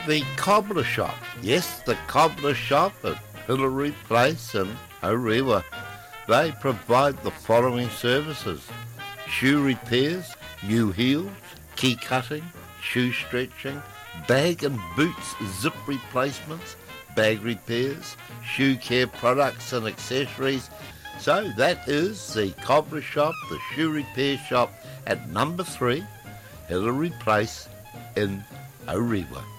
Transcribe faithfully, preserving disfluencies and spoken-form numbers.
The Cobbler Shop. Yes, the Cobbler Shop at Hillary Place in Orewa. They provide the following services: shoe repairs, new heels, key cutting, shoe stretching, bag and boots zip replacements, bag repairs, shoe care products and accessories. So that is the Cobbler Shop, the shoe repair shop at number three, Hillary Place in Orewa.